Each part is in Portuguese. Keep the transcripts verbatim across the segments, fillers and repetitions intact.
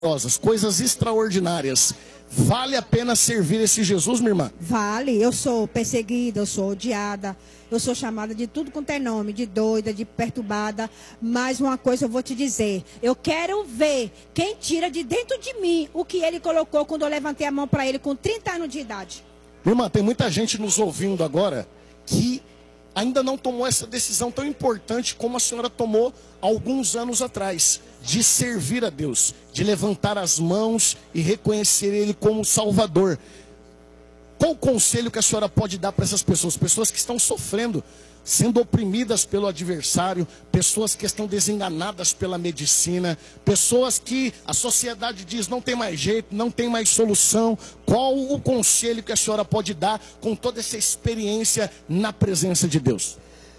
coisas extraordinárias. Vale a pena servir esse Jesus, minha irmã? Vale. Eu sou perseguida, eu sou odiada, eu sou chamada de tudo quanto é nome, de doida, de perturbada. Mas uma coisa eu vou te dizer, eu quero ver quem tira de dentro de mim o que ele colocou quando eu levantei a mão para ele com trinta anos de idade. Minha irmã, tem muita gente nos ouvindo agora que ainda não tomou essa decisão tão importante como a senhora tomou alguns anos atrás, de servir a Deus, de levantar as mãos e reconhecer Ele como Salvador. Qual o conselho que a senhora pode dar para essas pessoas? Pessoas que estão sofrendo, sendo oprimidas pelo adversário, pessoas que estão desenganadas pela medicina, pessoas que a sociedade diz não tem mais jeito, não tem mais solução. Qual o conselho que a senhora pode dar com toda essa experiência na presença de Deus?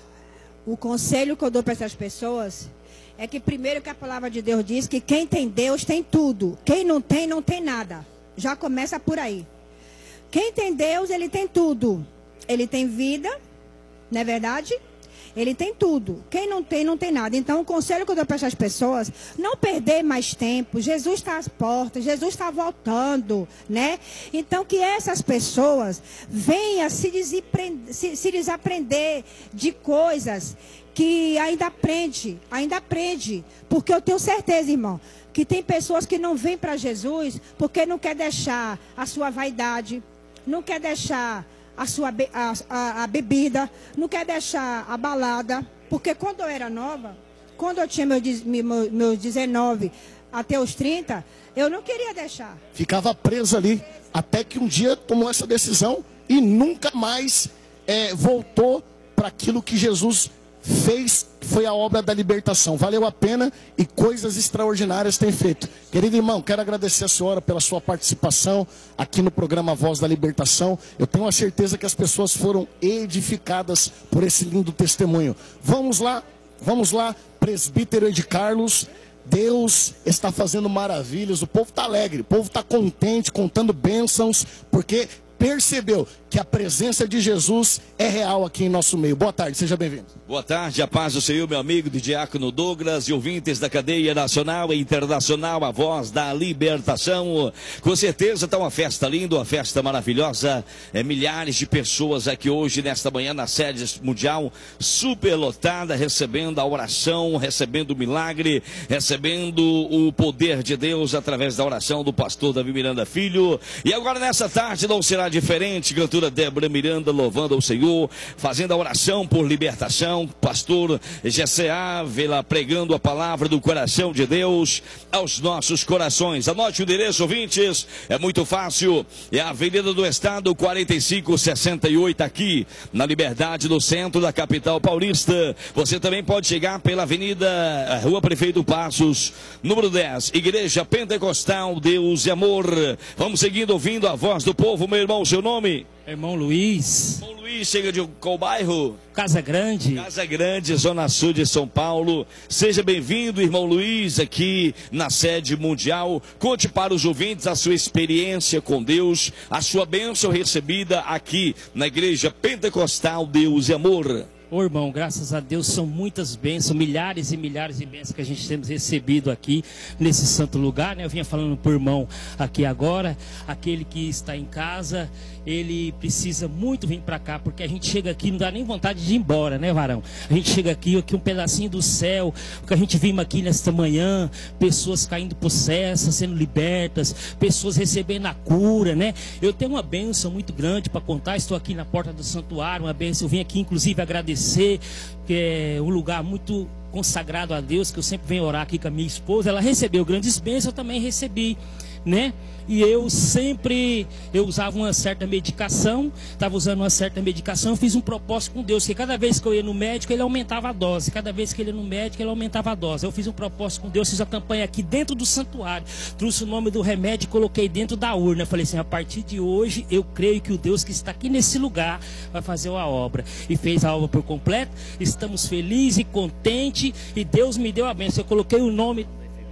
O conselho que eu dou para essas pessoas é que primeiro que a palavra de Deus diz que quem tem Deus tem tudo, quem não tem, não tem nada. Já começa por aí. Quem tem Deus, ele tem tudo. Ele tem vida, não é verdade? Ele tem tudo. Quem não tem, não tem nada. Então, o conselho que eu dou para essas pessoas, não perder mais tempo. Jesus está às portas, Jesus está voltando, né? Então, que essas pessoas venham se, desaprender, se, se desaprender de coisas que ainda aprende, ainda aprende. Porque eu tenho certeza, irmão, que tem pessoas que não vêm para Jesus porque não quer deixar a sua vaidade, não quer deixar a sua be a, a, a bebida, não quer deixar a balada, porque quando eu era nova, quando eu tinha meus, meus, meus dezenove até os trinta, eu não queria deixar. Ficava presa ali, até que um dia tomou essa decisão e nunca mais é, voltou para aquilo que Jesus fez, foi a obra da libertação. Valeu a pena e coisas extraordinárias tem feito. Querido irmão, quero agradecer a senhora pela sua participação aqui no programa Voz da Libertação. Eu tenho a certeza que as pessoas foram edificadas por esse lindo testemunho. Vamos lá, vamos lá, presbítero Ed Carlos. Deus está fazendo maravilhas, o povo está alegre, o povo está contente, contando bênçãos, porque percebeu que a presença de Jesus é real aqui em nosso meio. Boa tarde, seja bem-vindo. Boa tarde, a paz do Senhor, meu amigo de Diácono Douglas e ouvintes da cadeia nacional e internacional, a Voz da Libertação. Com certeza está uma festa linda, uma festa maravilhosa. É, milhares de pessoas aqui hoje, nesta manhã, na sede mundial, superlotada, recebendo a oração, recebendo o milagre, recebendo o poder de Deus através da oração do pastor Davi Miranda Filho. E agora, nessa tarde, não será diferente. Cantora Débora Miranda louvando ao Senhor, fazendo a oração por libertação. Pastor Gessé Ávila pregando a palavra do coração de Deus aos nossos corações. Anote o endereço, ouvintes, é muito fácil. É a Avenida do Estado quarenta e cinco sessenta e oito, aqui na Liberdade, no centro da capital paulista. Você também pode chegar pela Avenida Rua Prefeito Passos, número dez, Igreja Pentecostal Deus e Amor. Vamos seguindo ouvindo a voz do povo. Meu irmão, seu nome? Irmão Luiz. Irmão Luiz, chega de qual bairro? Casa Grande. Casa Grande, Zona Sul de São Paulo. Seja bem-vindo, irmão Luiz, aqui na sede mundial. Conte para os ouvintes a sua experiência com Deus, a sua bênção recebida aqui na Igreja Pentecostal Deus e Amor. Ô irmão, graças a Deus são muitas bênçãos, milhares e milhares de bênçãos que a gente temos recebido aqui nesse santo lugar, né? Eu vinha falando pro irmão aqui agora, aquele que está em casa, ele precisa muito vir para cá, porque a gente chega aqui, não dá nem vontade de ir embora, né, varão? A gente chega aqui, aqui um pedacinho do céu, porque a gente vimos aqui nesta manhã, pessoas caindo por cessa, sendo libertas, pessoas recebendo a cura, né? Eu tenho uma bênção muito grande para contar, estou aqui na porta do santuário, uma bênção, eu vim aqui inclusive agradecer, que é um lugar muito consagrado a Deus, que eu sempre venho orar aqui com a minha esposa. Ela recebeu grandes bênçãos, eu também recebi, né? E eu sempre, eu usava uma certa medicação, estava usando uma certa medicação, eu fiz um propósito com Deus, que cada vez que eu ia no médico, ele aumentava a dose, cada vez que ele ia no médico, ele aumentava a dose. Eu fiz um propósito com Deus, fiz a campanha aqui dentro do santuário, trouxe o nome do remédio e coloquei dentro da urna. Eu falei assim, a partir de hoje, eu creio que o Deus que está aqui nesse lugar vai fazer a obra. E fez a obra por completo, estamos felizes e contentes, e Deus me deu a bênção. Eu coloquei o nome...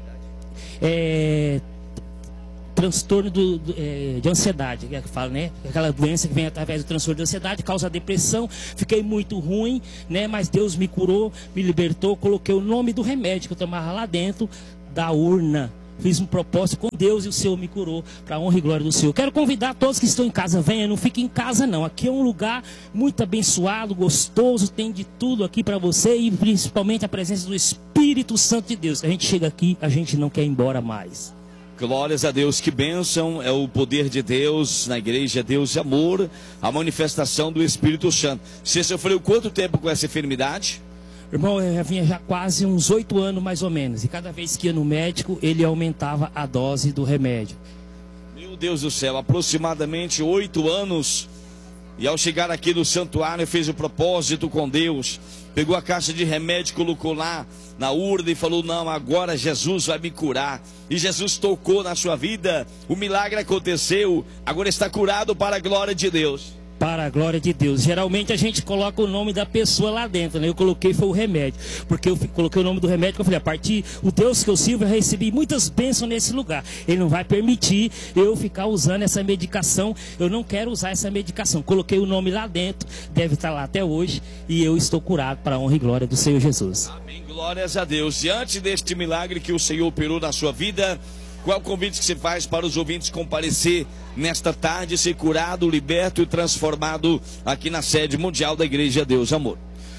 É... transtorno do, do, é, de ansiedade, que fala, né? Aquela doença que vem através do transtorno de ansiedade, causa depressão. Fiquei muito ruim, né? Mas Deus me curou, me libertou. Coloquei o nome do remédio que eu tomava lá dentro da urna. fiz um propósito com Deus e o Senhor me curou, para a honra e glória do Senhor. Quero convidar todos que estão em casa, venham, não fiquem em casa não. Aqui é um lugar muito abençoado, gostoso, tem de tudo aqui para você e principalmente a presença do Espírito Santo de Deus. A gente chega aqui, a gente não quer ir embora mais. Glórias a Deus, que bênção, é o poder de Deus na igreja, Deus é amor, a manifestação do Espírito Santo. Você sofreu quanto tempo com essa enfermidade? Irmão, eu já vinha já quase uns oito anos mais ou menos. E cada vez que ia no médico, ele aumentava a dose do remédio. Meu Deus do céu, aproximadamente oito anos. E ao chegar aqui no santuário, fez o propósito com Deus. Pegou a caixa de remédio, colocou lá na urna e falou: não, agora Jesus vai me curar. E Jesus tocou na sua vida. O milagre aconteceu. Agora está curado para a glória de Deus. Para a glória de Deus. Geralmente a gente coloca o nome da pessoa lá dentro, né? Eu coloquei foi o remédio, porque eu coloquei o nome do remédio, que eu falei, a partir o Deus que eu sirvo, eu recebi muitas bênçãos nesse lugar. Ele não vai permitir eu ficar usando essa medicação. Eu não quero usar essa medicação. Coloquei o nome lá dentro, deve estar lá até hoje, e eu estou curado para a honra e glória do Senhor Jesus. Amém, glórias a Deus. Diante deste milagre que o Senhor operou na sua vida, qual o convite que você faz para os ouvintes comparecer nesta tarde, ser curado, liberto e transformado aqui na sede mundial da Igreja Deus Amor?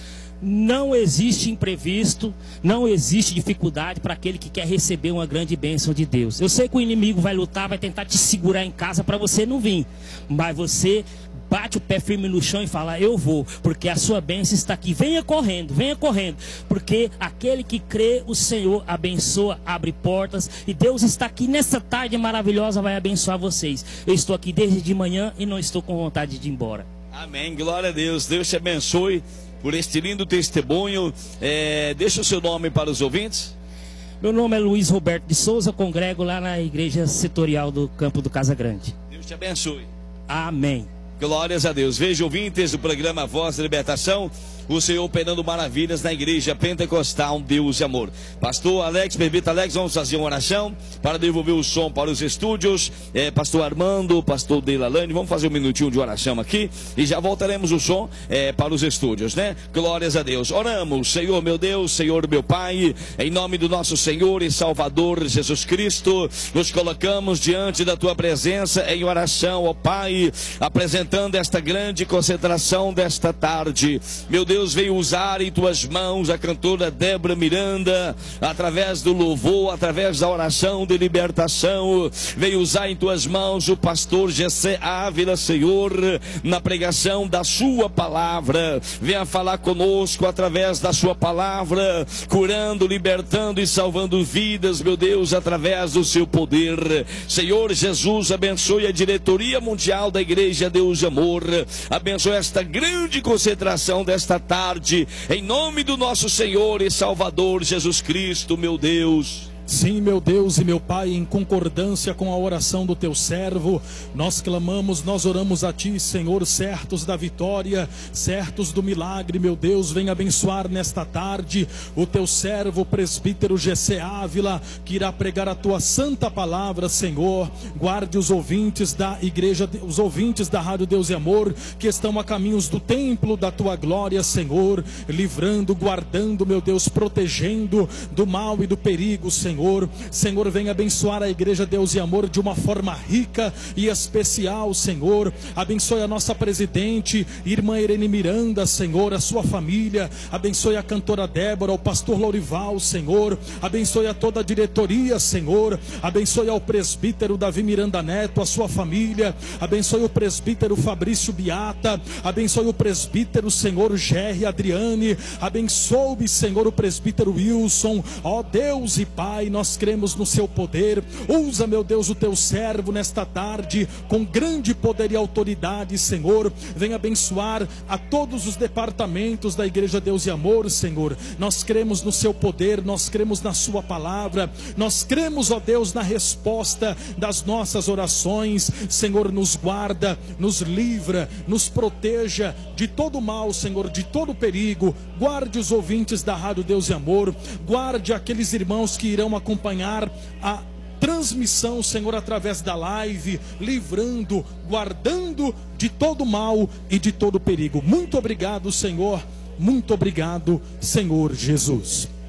Não existe imprevisto, não existe dificuldade para aquele que quer receber uma grande bênção de Deus. Eu sei que o inimigo vai lutar, vai tentar te segurar em casa para você não vir, mas você bate o pé firme no chão e fala: eu vou, porque a sua bênção está aqui. Venha correndo, venha correndo, porque aquele que crê, o Senhor abençoa, abre portas, e Deus está aqui nessa tarde maravilhosa, vai abençoar vocês. Eu estou aqui desde de manhã e não estou com vontade de ir embora. Amém, glória a Deus. Deus te abençoe por este lindo testemunho. É, deixa o seu nome para os ouvintes. Meu nome é Luiz Roberto de Souza, congrego lá na igreja setorial do Campo do Casa Grande. Deus te abençoe. Amém. Glórias a Deus. Veja, ouvintes do programa Voz da Libertação, o Senhor operando maravilhas na igreja pentecostal Deus e Amor. Pastor Alex, Bebita Alex, vamos fazer uma oração para devolver o som para os estúdios. É, Pastor Armando, Pastor Deilalane, vamos fazer um minutinho de oração aqui e já voltaremos o som é, para os estúdios, né? Glórias a Deus. Oramos, Senhor meu Deus, Senhor meu Pai, em nome do nosso Senhor e Salvador Jesus Cristo, nos colocamos diante da Tua presença em oração, ó Pai, apresentando esta grande concentração desta tarde. Meu Deus, Deus veio usar em tuas mãos a cantora Débora Miranda, através do louvor, através da oração de libertação. Veio usar em tuas mãos o pastor Gessé Ávila, Senhor, na pregação da sua palavra. Venha falar conosco através da sua palavra, curando, libertando e salvando vidas, meu Deus, através do seu poder. Senhor Jesus, abençoe a diretoria mundial da Igreja Deus Amor. Abençoe esta grande concentração desta tarde, em nome do nosso Senhor e Salvador Jesus Cristo, meu Deus. Sim, meu Deus e meu Pai, em concordância com a oração do teu servo, nós clamamos, nós oramos a ti, Senhor, certos da vitória, certos do milagre. Meu Deus, vem abençoar nesta tarde o teu servo, o presbítero Gessé Ávila, que irá pregar a tua santa palavra, Senhor. Guarde os ouvintes da igreja, os ouvintes da Rádio Deus e Amor, que estão a caminhos do templo da tua glória, Senhor, livrando, guardando, meu Deus, protegendo do mal e do perigo, Senhor. Senhor, venha abençoar a igreja Deus e Amor de uma forma rica e especial, Senhor. Abençoe a nossa presidente, irmã Irene Miranda, Senhor, a sua família. Abençoe a cantora Débora, o pastor Lourival, Senhor. Abençoe a toda a diretoria, Senhor. Abençoe ao presbítero Davi Miranda Neto, a sua família. Abençoe o presbítero Fabrício Biata. Abençoe o presbítero, Senhor, Gerry Adriane. Abençoe, Senhor, o presbítero Wilson. Ó Deus e Pai, nós cremos no seu poder. Usa, meu Deus, o teu servo nesta tarde com grande poder e autoridade, Senhor. Venha abençoar a todos os departamentos da igreja Deus e Amor, Senhor. Nós cremos no seu poder, nós cremos na sua palavra, nós cremos, ó Deus, na resposta das nossas orações. Senhor, nos guarda, nos livra, nos proteja de todo mal, Senhor, de todo perigo. Guarde os ouvintes da Rádio Deus e Amor, guarde aqueles irmãos que irão acompanhar a transmissão, Senhor, através da live, livrando, guardando de todo mal e de todo perigo. Muito obrigado, Senhor, muito obrigado, Senhor Jesus.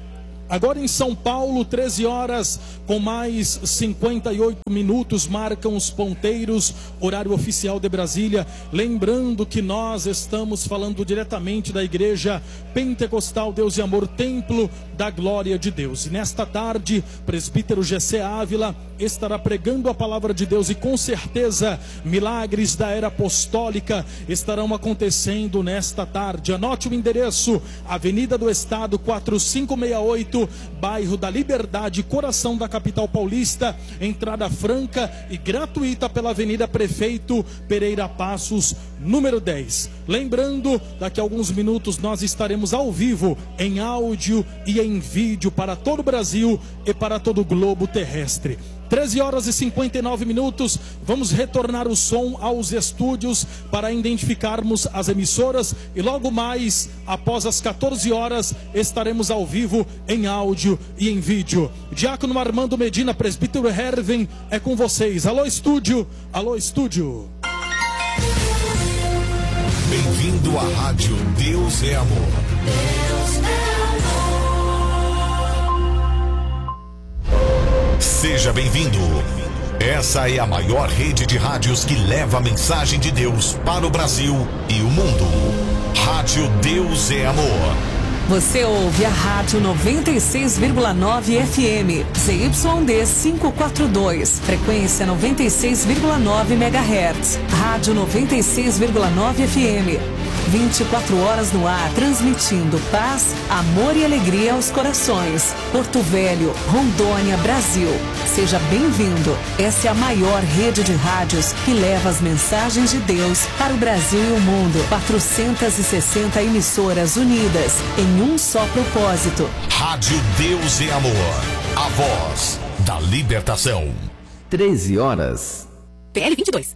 Agora em São Paulo, treze horas com mais cinquenta e oito minutos, marcam os ponteiros, horário oficial de Brasília. Lembrando que nós estamos falando diretamente da Igreja Pentecostal Deus e Amor, Templo da Glória de Deus. E nesta tarde, presbítero Gessé Ávila estará pregando a palavra de Deus, e com certeza milagres da era apostólica estarão acontecendo nesta tarde. Anote o endereço: Avenida do Estado quatro cinco seis oito, bairro da Liberdade, coração da capital paulista. Entrada franca e gratuita pela Avenida Prefeito Pereira Passos, número dez. Lembrando, daqui a alguns minutos nós estaremos ao vivo, em áudio e em vídeo, para todo o Brasil e para todo o globo terrestre. treze horas e cinquenta e nove minutos, vamos retornar o som aos estúdios para identificarmos as emissoras, e logo mais, após as quatorze horas, estaremos ao vivo em áudio e em vídeo. Diácono Armando Medina, presbítero Herven, é com vocês. Alô estúdio, alô estúdio. Bem-vindo à Rádio Deus é Amor. Deus é Seja bem-vindo. Essa é a maior rede de rádios que leva a mensagem de Deus para o Brasil e o mundo. Rádio Deus é Amor. Você ouve a Rádio noventa e seis vírgula nove F M, Z Y D quinhentos e quarenta e dois, frequência noventa e seis vírgula nove megahertz. Rádio noventa e seis vírgula nove F M. vinte e quatro horas no ar, transmitindo paz, amor e alegria aos corações. Porto Velho, Rondônia, Brasil. Seja bem-vindo. Essa é a maior rede de rádios que leva as mensagens de Deus para o Brasil e o mundo. quatrocentas e sessenta emissoras unidas em um só propósito. Rádio Deus é Amor, a voz da libertação. treze horas. P L vinte e dois.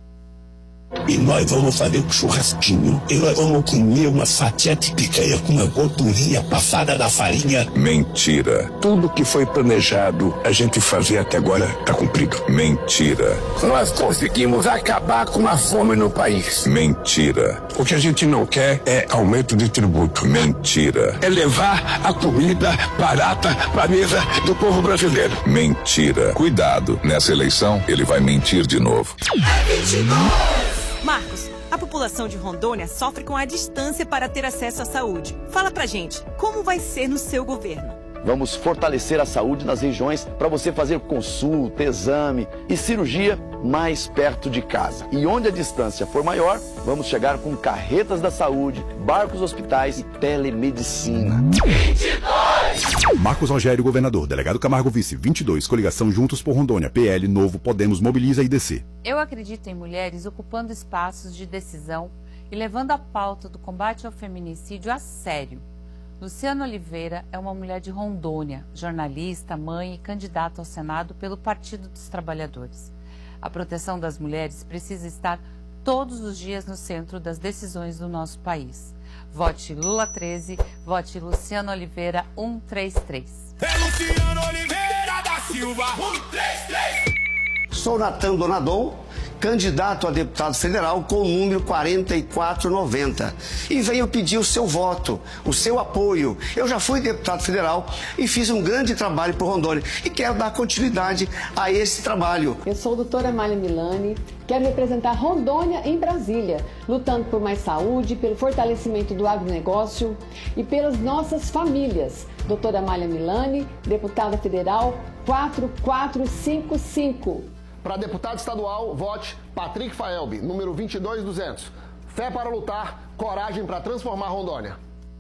E nós vamos fazer um churrasquinho. E nós vamos comer uma fatia de picanha com uma gordurinha passada da farinha. Mentira. Tudo que foi planejado a gente fazer até agora tá cumprido. Mentira. Nós conseguimos acabar com a fome no país. Mentira. O que a gente não quer é aumento de tributo. Mentira. É levar a comida barata pra mesa do povo brasileiro. Mentira. Cuidado, nessa eleição ele vai mentir de novo. É vinte e dois! Marcos, a população de Rondônia sofre com a distância para ter acesso à saúde. Fala pra gente, como vai ser no seu governo? Vamos fortalecer a saúde nas regiões para você fazer consulta, exame e cirurgia mais perto de casa. E onde a distância for maior, vamos chegar com carretas da saúde, barcos hospitais e telemedicina. vinte e dois! Marcos Rogério, governador. Delegado Camargo, vice. vinte e dois. Coligação Juntos por Rondônia. P L, Novo, Podemos, Mobiliza e D C. Eu acredito em mulheres ocupando espaços de decisão e levando a pauta do combate ao feminicídio a sério. Luciana Oliveira é uma mulher de Rondônia, jornalista, mãe e candidata ao Senado pelo Partido dos Trabalhadores. A proteção das mulheres precisa estar todos os dias no centro das decisões do nosso país. Vote Lula treze, vote Luciana Oliveira cento e trinta e três. É Luciana Oliveira da Silva cento e trinta e três. Sou Natan Donadon, candidato a deputado federal com o número quarenta e quatro noventa. E venho pedir o seu voto, o seu apoio. Eu já fui deputado federal e fiz um grande trabalho por Rondônia e quero dar continuidade a esse trabalho. Eu sou a doutora Amália Milani, quero representar Rondônia em Brasília, lutando por mais saúde, pelo fortalecimento do agronegócio e pelas nossas famílias. Doutora Amália Milani, deputada federal quatro quatro cinco cinco. Para deputado estadual, vote Patrick Faelbe, número vinte e dois duzentos. Fé para lutar, coragem para transformar Rondônia.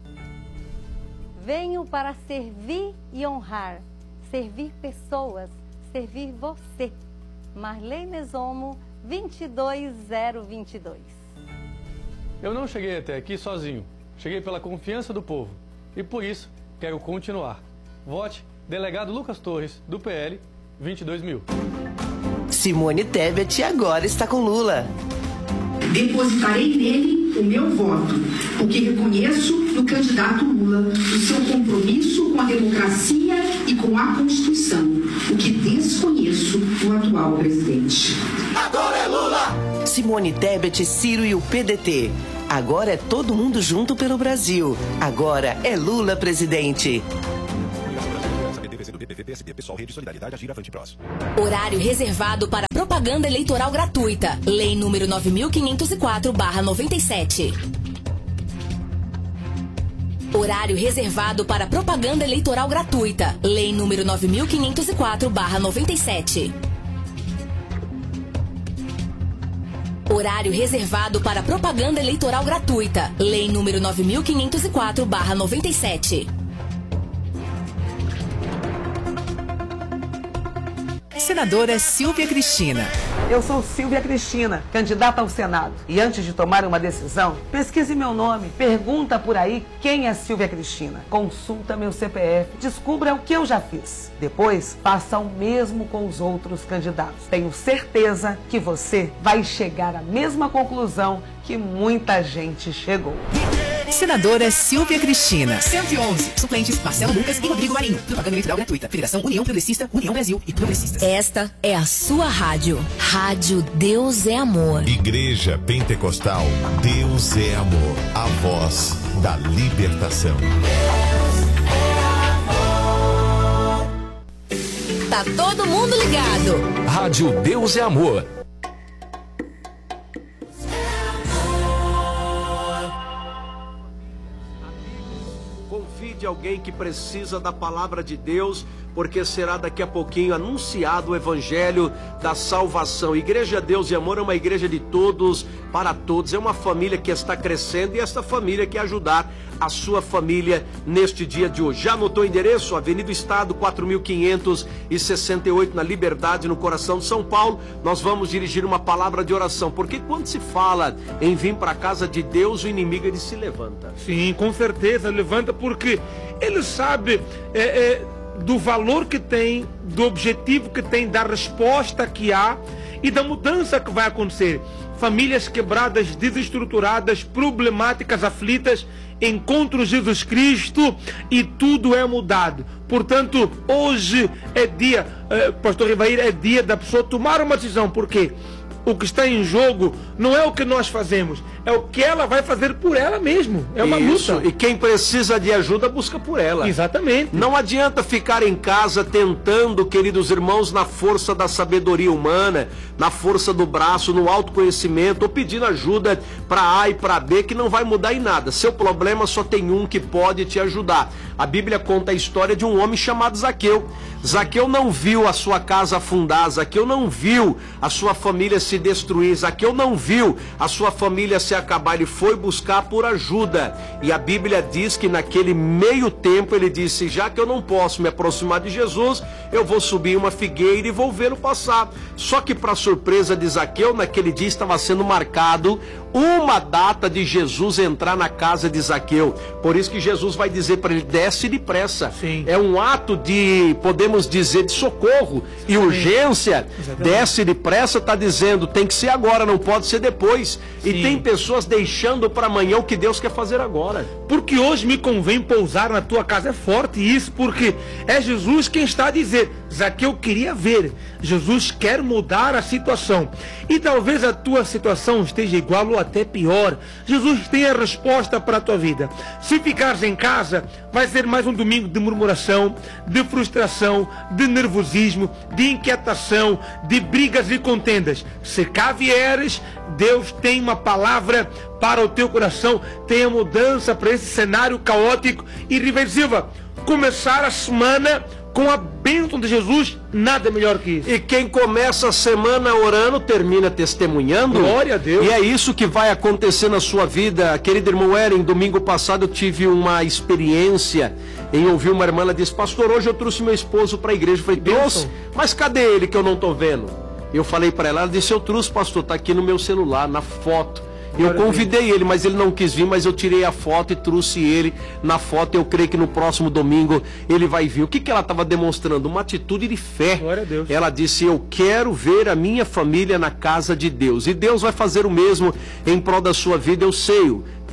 Venho para servir e honrar, servir pessoas, servir você. Marlene Zomo, vinte e dois zero vinte e dois. Eu não cheguei até aqui sozinho, cheguei pela confiança do povo e por isso quero continuar. Vote delegado Lucas Torres, do P L, vinte e dois mil. Simone Tebet agora está com Lula. Depositarei nele o meu voto, porque reconheço no candidato Lula o seu compromisso com a democracia e com a Constituição, o que desconheço no atual presidente. Agora é Lula! Simone Tebet, Ciro e o P D T. Agora é todo mundo junto pelo Brasil. Agora é Lula presidente. P S B, Pessoal, Rede Solidariedade, Agir, Avante, Prós. Horário reservado para propaganda eleitoral gratuita. Lei número nove mil quinhentos e quatro barra noventa e sete. Horário reservado para propaganda eleitoral gratuita. Lei número nove mil quinhentos e quatro barra noventa e sete. Horário reservado para propaganda eleitoral gratuita. Lei número nove mil quinhentos e quatro barra noventa e sete. Senadora Silvia Cristina. Eu sou Silvia Cristina, candidata ao Senado. E antes de tomar uma decisão, pesquise meu nome, pergunta por aí quem é Silvia Cristina. Consulta meu C P F, descubra o que eu já fiz. Depois, faça o mesmo com os outros candidatos. Tenho certeza que você vai chegar à mesma conclusão que muita gente chegou. Senadora Silvia Cristina. cento e onze. Suplentes Marcelo Lucas e Rodrigo Marinho. Propaganda eleitoral gratuita. Federação União Progressista, União Brasil e Progressistas. Esta é a sua rádio. Rádio Deus é Amor. Igreja Pentecostal Deus é Amor. A voz da libertação. Tá todo mundo ligado. Rádio Deus é Amor. De alguém que precisa da palavra de Deus, porque será daqui a pouquinho anunciado o evangelho da salvação. Igreja Deus e Amor é uma igreja de todos, para todos, é uma família que está crescendo e esta família quer ajudar a sua família neste dia de hoje. Já anotou o endereço? Avenida Estado quatro mil quinhentos e sessenta e oito, na Liberdade, no coração de São Paulo. Nós vamos dirigir uma palavra de oração, porque quando se fala em vir para a casa de Deus, o inimigo ele se levanta. Sim, com certeza levanta, porque ele sabe é, é, do valor que tem, do objetivo que tem, da resposta que há e da mudança que vai acontecer. Famílias quebradas, desestruturadas, problemáticas, aflitas, encontram Jesus Cristo e tudo é mudado. Portanto, hoje é dia, eh, pastor Rivair, é dia da pessoa tomar uma decisão, porque o que está em jogo não é o que nós fazemos, é o que ela vai fazer por ela mesmo. É uma Isso. luta. E quem precisa de ajuda, busca por ela. Exatamente. Não adianta ficar em casa tentando, queridos irmãos, na força da sabedoria humana, na força do braço, no autoconhecimento, ou pedindo ajuda para A e para B, que não vai mudar em nada. Seu problema só tem um que pode te ajudar. A Bíblia conta a história de um homem chamado Zaqueu. Zaqueu não viu a sua casa afundar, Zaqueu não viu a sua família se destruir, Zaqueu não viu a sua família se acabar, ele foi buscar por ajuda. E a Bíblia diz que naquele meio tempo ele disse: já que eu não posso me aproximar de Jesus, eu vou subir uma figueira e vou vê-lo passar. Só que, para surpresa de Zaqueu, naquele dia estava sendo marcado uma data de Jesus entrar na casa de Zaqueu. Por isso que Jesus vai dizer para ele: desce depressa. Sim. É um ato de, podemos dizer, de socorro e Sim. urgência. Exatamente. Desce depressa, está dizendo, tem que ser agora, não pode ser depois. Sim. E tem pessoas deixando para amanhã o que Deus quer fazer agora. Porque hoje me convém pousar na tua casa. É forte isso, porque é Jesus quem está a dizer: Zaqueu queria ver. Jesus quer mudar a situação. E talvez a tua situação esteja igual ou até pior. Jesus tem a resposta para a tua vida. Se ficares em casa, vai ser mais um domingo de murmuração, de frustração, de nervosismo, de inquietação, de brigas e contendas. Se cá vieres, Deus tem uma palavra para o teu coração. Tem a mudança para esse cenário caótico e irreversível. Começar a semana com a bênção de Jesus, nada melhor que isso. E quem começa a semana orando, termina testemunhando. Glória a Deus. E é isso que vai acontecer na sua vida. Querido irmão Eren, domingo passado eu tive uma experiência em ouvir uma irmã, ela disse: pastor, hoje eu trouxe meu esposo para a igreja. Eu falei: trouxe? Mas cadê ele que eu não estou vendo? Eu falei para ela, ela disse: eu trouxe, pastor, está aqui no meu celular, na foto. Eu convidei ele, mas ele não quis vir, mas eu tirei a foto e trouxe ele na foto. Eu creio que no próximo domingo ele vai vir. O que, que ela estava demonstrando? Uma atitude de fé. Glória a Deus. Ela disse: eu quero ver a minha família na casa de Deus. E Deus vai fazer o mesmo em prol da sua vida, eu sei.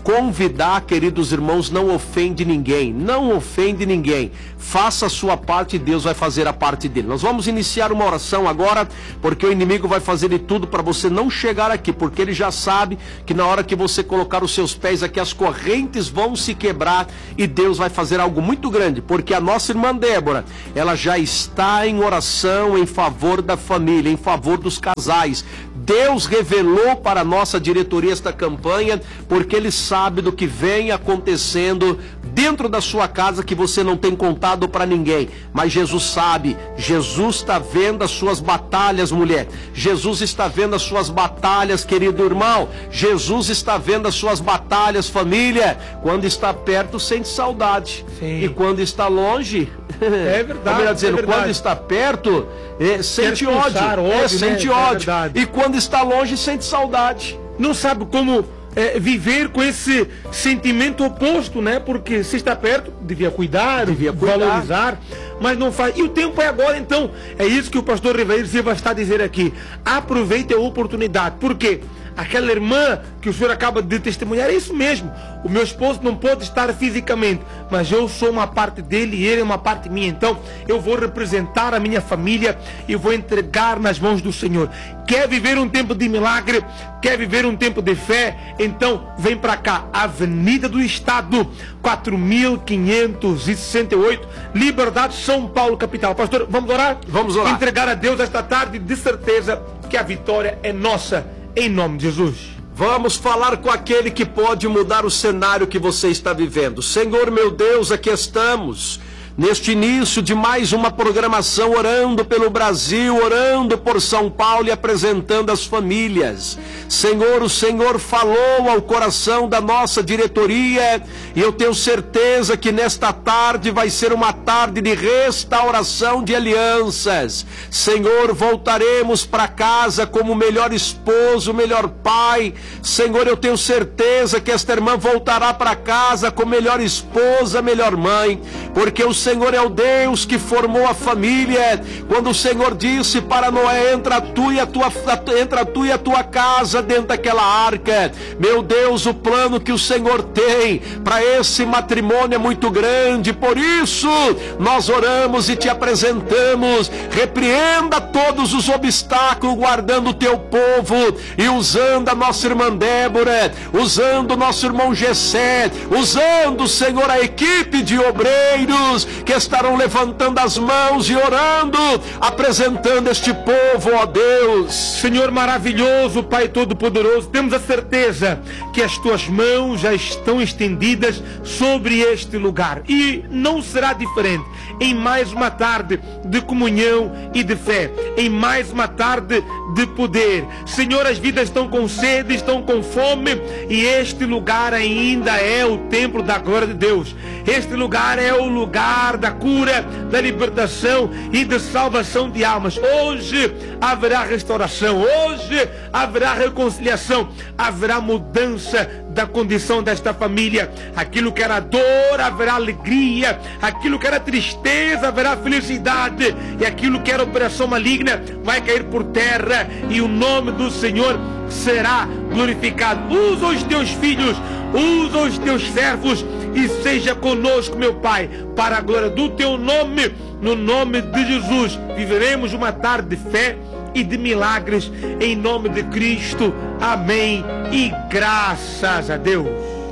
Convidar, queridos irmãos, não ofende ninguém, não ofende ninguém. Faça a sua parte e Deus vai fazer a parte dele. Nós vamos iniciar uma oração agora, porque o inimigo vai fazer de tudo para você não chegar aqui, porque ele já sabe que na hora que você colocar os seus pés aqui, as correntes vão se quebrar e Deus vai fazer algo muito grande, porque a nossa irmã Débora, ela já está em oração em favor da família, em favor dos casais. Deus revelou para a nossa diretoria esta campanha, porque Ele sabe do que vem acontecendo dentro da sua casa que você não tem contado para ninguém. Mas Jesus sabe, Jesus está vendo as suas batalhas, mulher. Jesus está vendo as suas batalhas, querido irmão. Jesus está vendo as suas batalhas, família. Quando está perto, sente saudade. Sim. E quando está longe... É verdade, melhor dizendo, é verdade. Quando está perto, é, sente ódio, ódio, é, sente né? ódio. É e quando está longe, sente saudade. Não sabe como é, viver com esse sentimento oposto, né? Porque se está perto, devia cuidar, devia cuidar, valorizar, mas não faz. E o tempo é agora, então. É isso que o pastor Ribeiro Silva está a dizer aqui. Aproveite a oportunidade. Por quê? Aquela irmã que o senhor acaba de testemunhar, é isso mesmo. O meu esposo não pode estar fisicamente, mas eu sou uma parte dele e ele é uma parte minha. Então eu vou representar a minha família e vou entregar nas mãos do Senhor. Quer viver um tempo de milagre? Quer viver um tempo de fé? Então vem para cá, Avenida do Estado, quatro mil quinhentos e sessenta e oito, Liberdade, São Paulo, capital. Pastor, vamos orar? Vamos orar. Entregar a Deus esta tarde, de certeza que a vitória é nossa. Em nome de Jesus. Vamos falar com aquele que pode mudar o cenário que você está vivendo. Senhor meu Deus, aqui estamos. Neste início de mais uma programação, orando pelo Brasil, orando por São Paulo e apresentando as famílias. Senhor, o Senhor falou ao coração da nossa diretoria e eu tenho certeza que nesta tarde vai ser uma tarde de restauração de alianças. Senhor, voltaremos para casa como o melhor esposo, o melhor pai. Senhor, eu tenho certeza que esta irmã voltará para casa como melhor esposa, melhor mãe, porque o Senhor é o Deus que formou a família. Quando o Senhor disse para Noé, entra tu e a tua, entra tu e a tua casa dentro daquela arca. Meu Deus, o plano que o Senhor tem para esse matrimônio é muito grande. Por isso nós oramos e te apresentamos. Repreenda todos os obstáculos, guardando o teu povo e usando a nossa irmã Débora, usando o nosso irmão Gessé, usando, Senhor, a equipe de obreiros que estarão levantando as mãos e orando, apresentando este povo, ó Deus. Senhor maravilhoso, Pai Todo-Poderoso, temos a certeza que as tuas mãos já estão estendidas sobre este lugar e não será diferente. Em mais uma tarde de comunhão e de fé, em mais uma tarde de poder. Senhor, as vidas estão com sede, estão com fome e este lugar ainda é o templo da glória de Deus. Este lugar é o lugar da cura, da libertação e da salvação de almas. Hoje haverá restauração, hoje haverá reconciliação, haverá mudança da condição desta família. Aquilo que era dor, haverá alegria. Aquilo que era tristeza, haverá felicidade. E aquilo que era operação maligna vai cair por terra e o nome do Senhor será glorificado. Usa os teus filhos, usa os teus servos e seja conosco, meu Pai, para a glória do teu nome. No nome de Jesus viveremos uma tarde de fé e de milagres, em nome de Cristo. Amém e graças a Deus.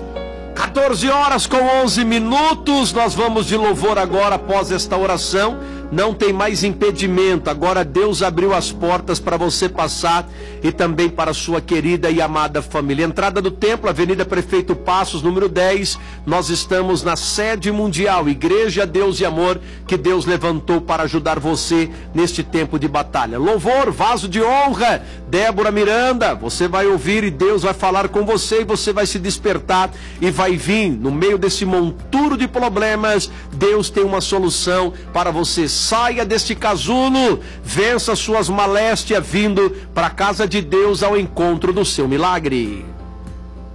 quatorze horas com onze minutos, nós vamos de louvor agora após esta oração. Não tem mais impedimento, agora Deus abriu as portas para você passar e também para a sua querida e amada família. Entrada do templo, Avenida Prefeito Passos, número dez, nós estamos na sede mundial, Igreja Deus e Amor, que Deus levantou para ajudar você neste tempo de batalha. Louvor, vaso de honra, Débora Miranda, você vai ouvir e Deus vai falar com você e você vai se despertar e vai vir no meio desse monturo de problemas. Deus tem uma solução para você. Saia deste casulo, vença suas maléstias vindo para a casa de Deus ao encontro do seu milagre.